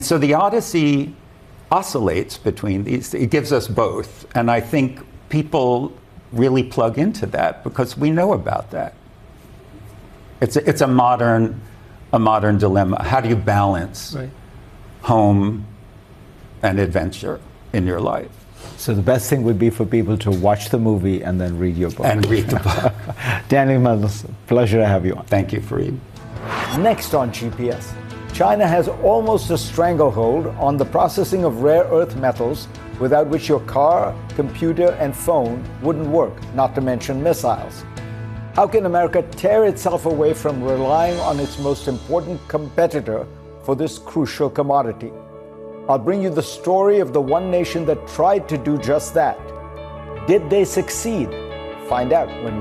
So the Odyssey oscillates between these. It gives us both. And I think people really plug into that because we know about that. It's a modern dilemma. How do you balance home and adventure in your life? So the best thing would be for people to watch the movie and then read your book. And read the book. Daniel Mendelsohn, pleasure to have you on. Thank you, Fareed. Next on GPS, China has almost a stranglehold on the processing of rare earth metals without which your car, computer, and phone wouldn't work, not to mention missiles. How can America tear itself away from relying on its most important competitor for this crucial commodity? I'll bring you the story of the one nation that tried to do just that. Did they succeed? Find out when we